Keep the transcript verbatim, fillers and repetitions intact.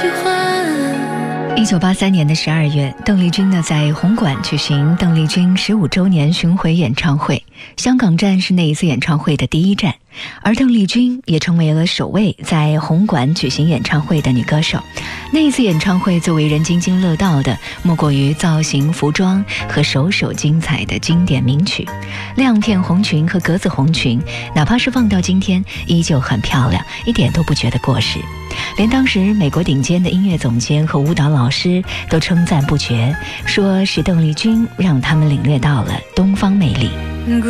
一九八三年的十二月，邓丽君呢在红馆举行邓丽君十五周年巡回演唱会，香港站是那一次演唱会的第一站，而邓丽君也成为了首位在红馆举行演唱会的女歌手。那一次演唱会最为人津津乐道的，莫过于造型、服装和首首精彩的经典名曲。亮片红裙和格子红裙，哪怕是放到今天，依旧很漂亮，一点都不觉得过时。连当时美国顶尖的音乐总监和舞蹈老师都称赞不绝，说是邓丽君让他们领略到了东方魅力。